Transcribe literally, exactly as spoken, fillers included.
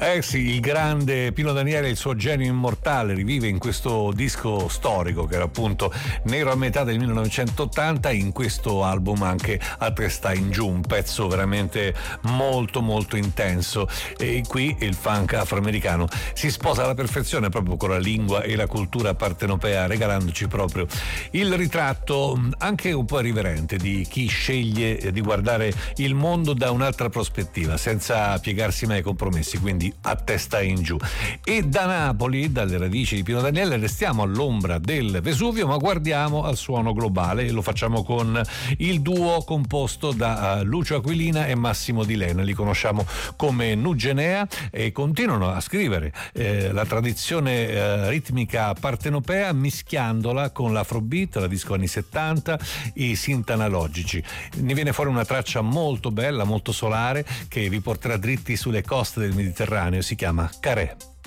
Eh sì, il grande Pino Daniele, il suo genio immortale, rivive in questo disco storico che era appunto Nero a metà del millenovecentottanta, in questo album anche A testa in giù, un pezzo veramente molto molto intenso, e qui il funk afroamericano si sposa alla perfezione proprio con la lingua e la cultura partenopea, regalandoci proprio il ritratto anche un po' irriverente di chi sceglie di guardare il mondo da un'altra prospettiva, senza piegarsi mai ai compromessi, quindi a testa in giù. E da Napoli, dalle radici di Pino Daniele, restiamo all'ombra del Vesuvio, ma guardiamo al suono globale, e lo facciamo con il duo composto da uh, Lucio Aquilina e Massimo Di Lena. Li conosciamo come Nugenea e continuano a scrivere eh, la tradizione eh, ritmica partenopea, mischiandola con l'afrobeat, la disco anni settanta, i synth analogici. Ne viene fuori una traccia molto bella, molto solare, che vi porterà dritti sulle coste del Mediterraneo. Si chiama Carè.